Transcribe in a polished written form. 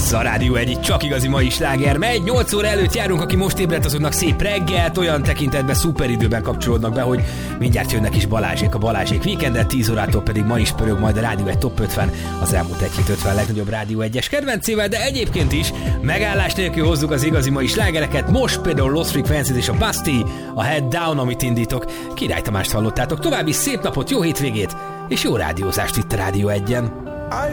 Ez a Rádió egy csak igazi mai sláger megy. 8 óra előtt járunk, aki most ébredt, azoknak szép reggelt, olyan tekintetben szuper időben kapcsolódnak be, hogy mindjárt jönnek is Balázsék, a Balázsék Weekendet, 10 órától pedig ma is pörög majd a Rádió egy Top 50, az elmúlt egy hét 50 legnagyobb Rádió 1-es kedvencével, de egyébként is megállás nélkül hozzuk az igazi mai slágereket. Most például Lost Frequencies és a Basti, a Head Down, amit indítok. Király Tamást hallottátok. További szép napot, jó hétvégét és jó rádiózást itt a Rádió 1-en.